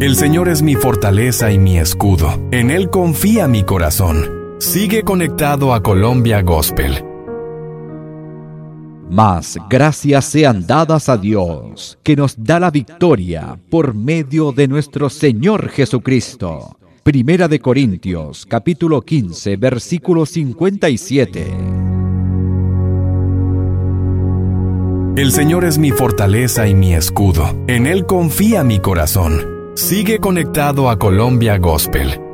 El Señor es mi fortaleza y mi escudo. En Él confía mi corazón. Sigue conectado a Colombia Gospel. Mas gracias sean dadas a Dios, que nos da la victoria por medio de nuestro Señor Jesucristo. Primera de Corintios, capítulo 15, versículo 57. El Señor es mi fortaleza y mi escudo. En Él confía mi corazón. Sigue conectado a Colombia Gospel.